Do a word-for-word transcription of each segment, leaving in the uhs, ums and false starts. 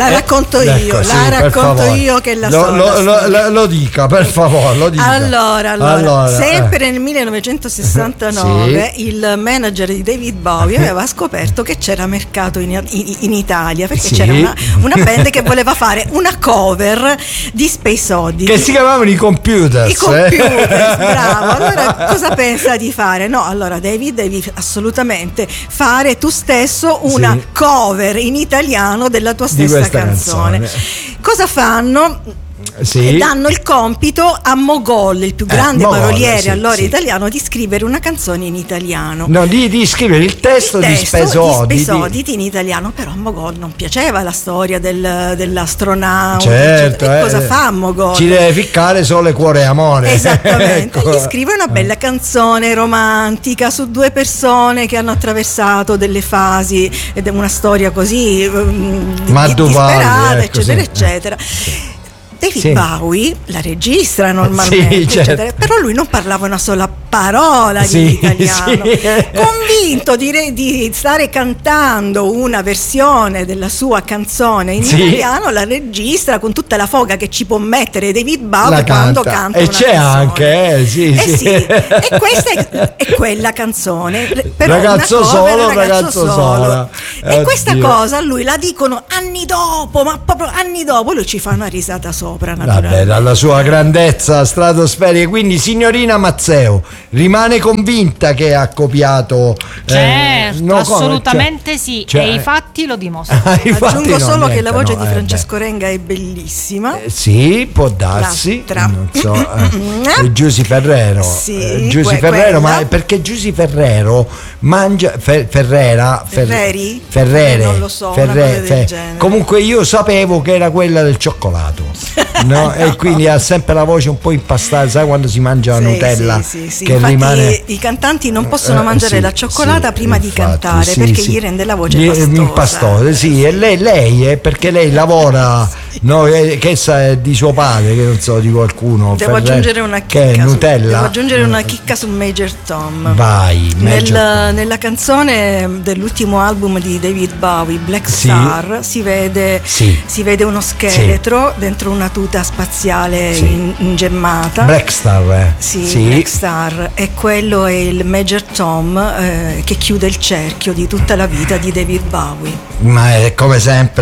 La racconto io, ecco, la sì, racconto io che la lo, so. Lo, lo, lo, lo dica, per favore, lo dica. Allora, allora, allora sempre eh. nel millenovecentosessantanove sì. il manager di David Bowie aveva scoperto che c'era mercato in, in, in Italia, perché sì. c'era una, una band che voleva fare una cover di Space Oddity. Che si chiamavano i Computers. I Computers, eh. bravo. Allora, cosa pensa di fare? No, allora David, devi assolutamente fare tu stesso una sì. cover in italiano della tua stessa canzone. canzone. Cosa fanno? Sì. Danno il compito a Mogol, il più grande eh, Mogol, paroliere sì, allora sì. italiano, di scrivere una canzone in italiano. No, di, di scrivere il testo, il testo di Space Oddity di... in italiano, però a Mogol non piaceva la storia del, dell'astronauta. Certo, e eh, cosa fa Mogol? Ci deve ficcare sole, cuore e amore. Esattamente. ecco. Gli scrive una bella canzone romantica su due persone che hanno attraversato delle fasi ed è una storia così um, disperata, ecco, eccetera, sì. eccetera. Sì. David sì. Bowie la registra normalmente, sì, certo. eccetera, però lui non parlava una sola parola sì, di italiano. Sì. Convinto di, di stare cantando una versione della sua canzone in sì. italiano, la registra con tutta la foga che ci può mettere David Bowie quando canta e una c'è canzone. anche, eh, sì, eh, sì. sì. E questa è, è quella canzone. Però ragazzo una cover, solo, ragazzo, ragazzo solo. sola. E Oddio. questa cosa lui la dicono anni dopo, ma proprio anni dopo lui ci fa una risata sopra. Vabbè, dalla sua grandezza stratosferica. Quindi signorina Mazzeo rimane convinta che ha copiato certo, eh, no, assolutamente cioè, sì cioè, e i fatti lo dimostrano. Ah, aggiungo solo niente, che la voce no, di Francesco eh, Renga è bellissima, eh, sì, può darsi, non so, eh, Giusy Ferrero sì, eh, Giusy que- Ferrero quella. ma perché Giusy Ferrero mangia Fer- Ferrera Fer- Ferreri? Ferrere non lo so, Ferre- Fer- comunque io sapevo che era quella del cioccolato. No? No. E quindi ha sempre la voce un po' impastata, sai quando si mangia sì, la Nutella sì, sì, sì. che infatti rimane... i cantanti non possono mangiare eh, sì, la cioccolata sì, prima infatti, di cantare sì, perché sì. gli rende la voce gli, pastosa. Impastosa, sì, e lei, lei è perché lei lavora no, che sa è di suo padre, che non so, di qualcuno. Devo Ferrer, aggiungere una chicca che è su, Nutella. devo aggiungere una chicca su Major Tom. Vai, Major Nel, Tom. Nella canzone dell'ultimo album di David Bowie, Black sì. Star, si vede, sì. si vede uno scheletro sì. dentro una tuta spaziale sì. in, ingemmata. Black Star, eh. Sì, sì. Black Star, e quello è il Major Tom eh, che chiude il cerchio di tutta la vita di David Bowie. Ma è come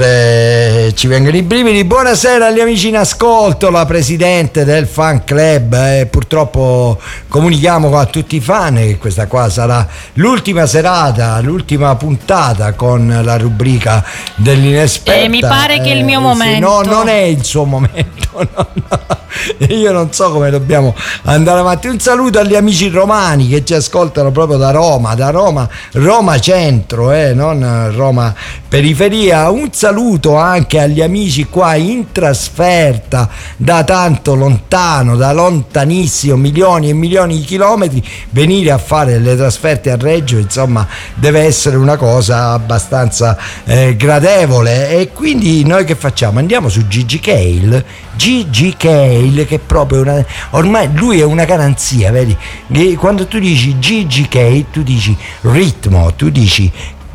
sempre ci vengono i brividi. Buonasera agli amici in ascolto, la presidente del fan club, eh, purtroppo comunichiamo a tutti i fan che questa qua sarà l'ultima serata, l'ultima puntata con la rubrica dell'inesperta. E mi pare eh, che è il mio sì, momento. no, non è il suo momento, no, no. Io non so come dobbiamo andare avanti. Un saluto agli amici romani che ci ascoltano proprio da Roma, da Roma, Roma centro, eh, non Roma periferia. Un saluto anche agli amici qua in trasferta da tanto lontano, da lontanissimo, milioni e milioni di chilometri. Venire a fare le trasferte a Reggio, insomma, deve essere una cosa abbastanza eh, gradevole. E quindi noi che facciamo? Andiamo su Gigi Cale. Gigi Cale, che è proprio una, ormai lui è una garanzia, vedi? Che quando tu dici Gigi Cale, tu dici ritmo, tu dici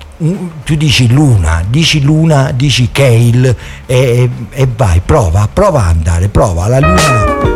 tu dici luna, dici luna, dici Cale e, e vai, prova, prova a andare, prova la luna.